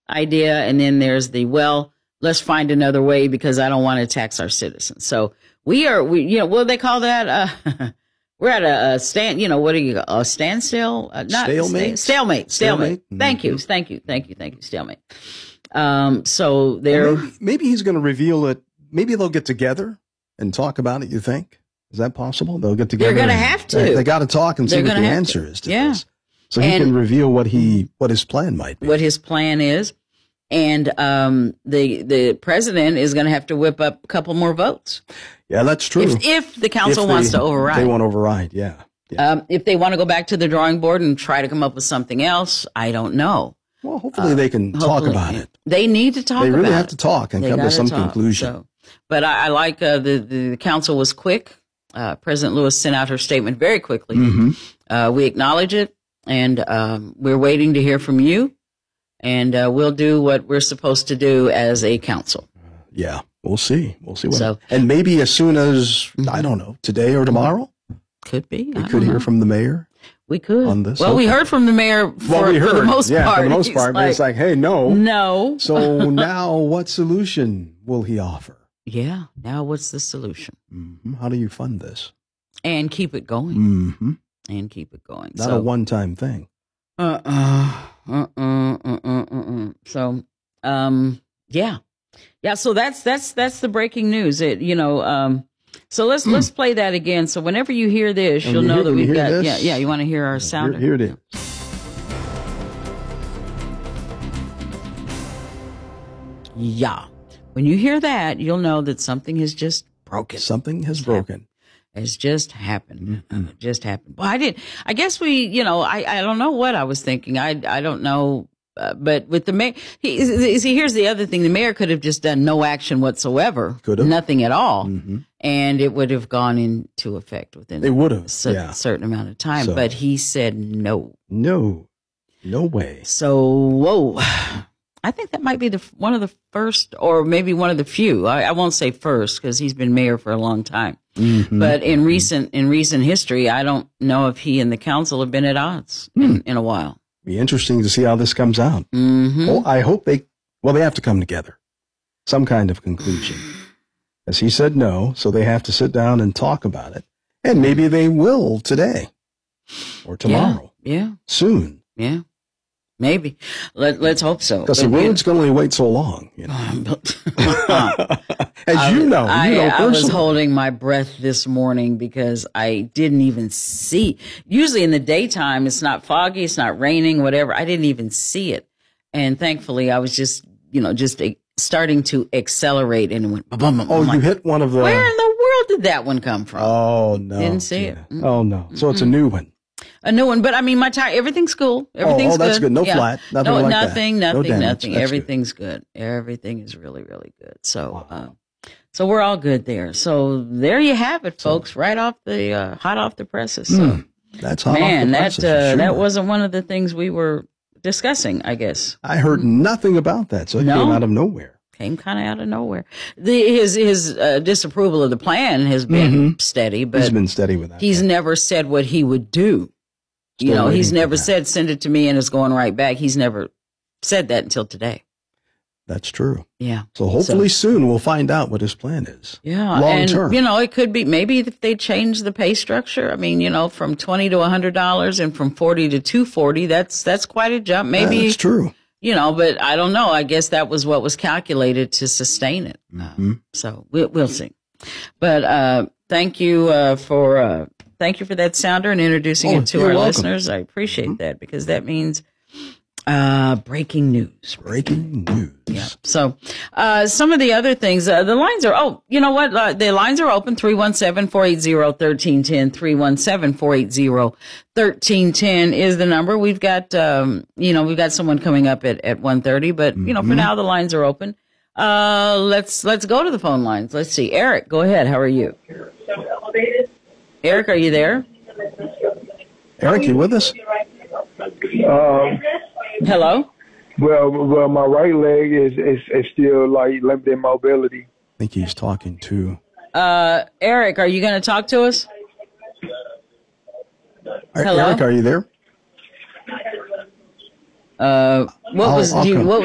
idea. And then there's the, well, let's find another way because I don't want to tax our citizens. So we what do they call that? We're at a stand, what are you, a standstill? Not stalemate. Stalemate. Mm-hmm. Thank you. Stalemate. So they're maybe he's going to reveal it. Maybe they'll get together and talk about it. You think? Is that possible? They'll get together. They're going to have to. They got to talk and see what the answer is to this. So he can reveal what his plan might be. What his plan is. And the president is going to have to whip up a couple more votes. Yeah, that's true. If the council wants to override. They want to override, yeah. If they want to go back to the drawing board and try to come up with something else, I don't know. Well, hopefully they can talk about it. They need to talk about it. They really have to talk and come to some conclusion. So, but I like the council was quick. President Lewis sent out her statement very quickly. Mm-hmm. We acknowledge it, and we're waiting to hear from you. And we'll do what we're supposed to do as a council. Yeah, we'll see. We'll see what. And maybe as soon as, I don't know, today or tomorrow? Could be. We could hear from the mayor. We could. On this. Well, we heard from the mayor for the most part. For the most part. But it's like, hey, no. No. So now what solution will he offer? Yeah. Now what's the solution? Mm-hmm. How do you fund this? And keep it going. Mm-hmm. And keep it going. Not a one-time thing. So, yeah. So that's the breaking news. So let's play that again. So whenever you hear this, you'll know that we've got, this? yeah. You want to hear our sounder? Here it is. Yeah. When you hear that, you'll know that something has just broken. Something has broken. It's just happened. Mm-hmm. It just happened. Well, I guess I don't know what I was thinking. I don't know. But with the mayor, here's the other thing. The mayor could have just done no action whatsoever. Could have. Nothing at all. Mm-hmm. And it would have gone into effect within a certain amount of time. But he said no. No way. So, whoa. I think that might be one of the first, or maybe one of the few. I won't say first because he's been mayor for a long time. Mm-hmm. But in recent history, I don't know if he and the council have been at odds in a while. Be interesting to see how this comes out. Mm-hmm. Well, I hope they have to come together. Some kind of conclusion. As he said no, so they have to sit down and talk about it. And maybe they will today or tomorrow. Yeah. Soon. Yeah. Maybe. Let's hope so. Because the roads can only wait so long. As you know personally. I was holding my breath this morning because I didn't even see. Usually in the daytime, it's not foggy, it's not raining, whatever. I didn't even see it. And thankfully, I was just starting to accelerate and it went boom, boom. Oh, you hit one of the. Where in the world did that one come from? Oh, no. Didn't see it. Mm-hmm. Oh, no. So it's a new one. A new one, but I mean, my tire, everything's cool. Everything's that's good. No flat. Nothing like that. Nothing. Everything's good. Everything is really, really good. So, so we're all good there. So there you have it, folks. Right off the, hot off the presses. So, that's hot off the presses. That wasn't one of the things we were discussing, I guess. I heard nothing about that. So it came out of nowhere. Came kind of out of nowhere. His disapproval of the plan has been steady, but he's been steady with that. He's never said what he would do. He's never said, send it to me and it's going right back. He's never said that until today. That's true. Yeah. So hopefully soon we'll find out what his plan is. Yeah. Long term. It could be, maybe if they change the pay structure, I mean, from $20 to $100 and from $40 to $240, that's quite a jump. Maybe. That's true. But I don't know. I guess that was what was calculated to sustain it. So we'll see. But, thank you for that sounder and introducing it to our listeners. I appreciate that because that means breaking news. Breaking news. Yeah. So some of the other things, the lines are, the lines are open, 317-480-1310, 317-480-1310 is the number. We've got, we've got someone coming up at 1:30, but, for now the lines are open. Let's go to the phone lines. Let's see. Eric, go ahead. How are you? Eric, are you there? Eric, you with us? Hello? Well, my right leg is still like limited mobility. I think he's talking to. Eric, are you going to talk to us? Hello? Eric, are you there? What was